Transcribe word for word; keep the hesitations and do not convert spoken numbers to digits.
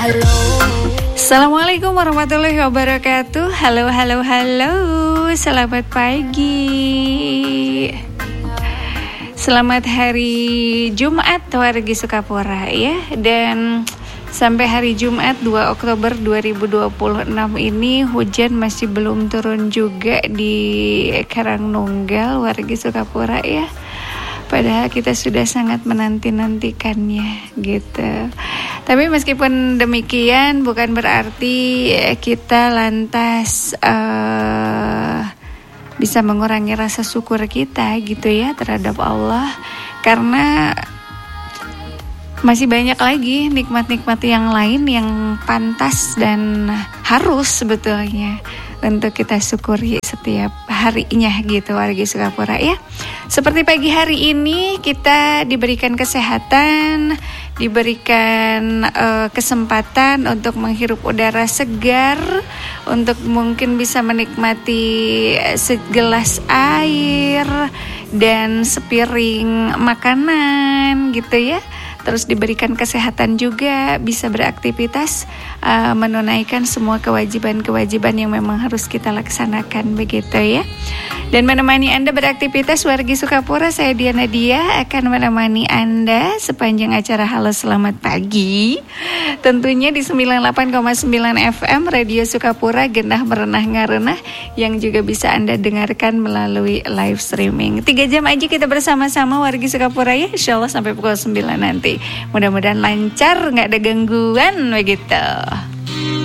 Assalamualaikum warahmatullahi wabarakatuh. Halo, halo, halo. Selamat pagi. Selamat hari Jumat wargi Sukapura ya. Dan sampai hari Jumat dua Oktober dua ribu dua puluh enam ini hujan masih belum turun juga di Karangnunggal wargi Sukapura ya. Padahal kita sudah sangat menanti-nantikannya gitu. Tapi meskipun demikian bukan berarti kita lantas uh, bisa mengurangi rasa syukur kita gitu ya terhadap Allah. Karena masih banyak lagi nikmat-nikmat yang lain yang pantas dan harus sebetulnya untuk kita syukuri setiap harinya gitu warga Sukapura ya. Seperti pagi hari ini kita diberikan kesehatan, diberikan uh, kesempatan untuk menghirup udara segar, untuk mungkin bisa menikmati segelas air dan sepiring makanan gitu ya. Terus diberikan kesehatan juga, bisa beraktivitas, uh, menunaikan semua kewajiban-kewajiban yang memang harus kita laksanakan begitu ya. Dan menemani Anda beraktivitas wargi Sukapura, saya Diana Dia akan menemani Anda sepanjang acara Halo Selamat Pagi. Tentunya di sembilan puluh delapan koma sembilan F M Radio Sukapura, genah merenah ngarenah, yang juga bisa Anda dengarkan melalui live streaming. Tiga jam aja kita bersama-sama wargi Sukapura ya, insya Allah sampai pukul sembilan nanti. Mudah-mudahan lancar, gak ada gangguan begitu.